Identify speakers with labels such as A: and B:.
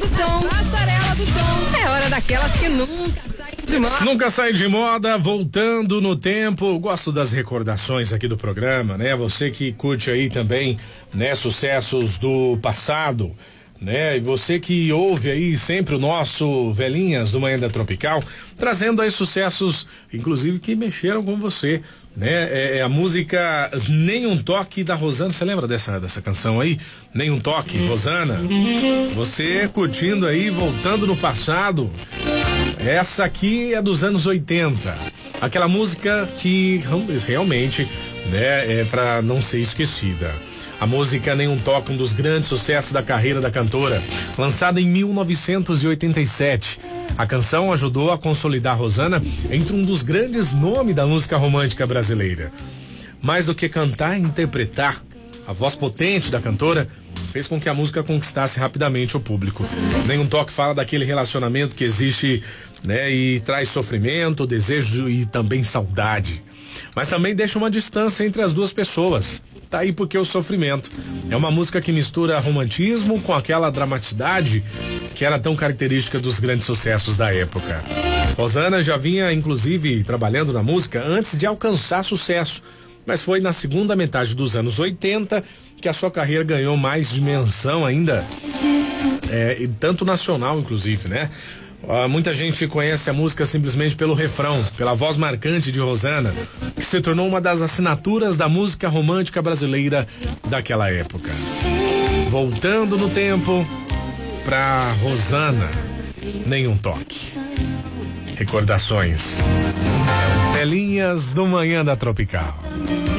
A: do som. Passarela do som. É hora daquelas que nunca saem de moda.
B: Nunca sai de moda, voltando no tempo. Gosto das recordações aqui do programa, né? Você que curte aí também, né? Sucessos do passado, né? E você que ouve aí sempre o nosso Velhinhas do Manhã da Tropical, trazendo aí sucessos, inclusive que mexeram com você, né? A música Nem um Toque da Rosana. Você lembra dessa canção aí? Nem um Toque, Rosana. Você curtindo aí, voltando no passado. Essa aqui é dos anos 80. Aquela música que realmente, né, é pra não ser esquecida. A música Nem um Toque, um dos grandes sucessos da carreira da cantora, lançada em 1987. A canção ajudou a consolidar Rosana entre um dos grandes nomes da música romântica brasileira. Mais do que cantar e interpretar, a voz potente da cantora fez com que a música conquistasse rapidamente o público. Nem um Toque fala daquele relacionamento que existe, né, e traz sofrimento, desejo e também saudade. Mas também deixa uma distância entre as duas pessoas. Tá aí porque o sofrimento é uma música que mistura romantismo com aquela dramaticidade que era tão característica dos grandes sucessos da época. Rosana já vinha, inclusive, trabalhando na música antes de alcançar sucesso, mas foi na segunda metade dos anos 80 que a sua carreira ganhou mais dimensão ainda, e tanto nacional, inclusive, né? Muita gente conhece a música simplesmente pelo refrão, pela voz marcante de Rosana, que se tornou uma das assinaturas da música romântica brasileira daquela época. Voltando no tempo pra Rosana, Nem um Toque. Recordações. Velhinhas do Manhã da Tropical.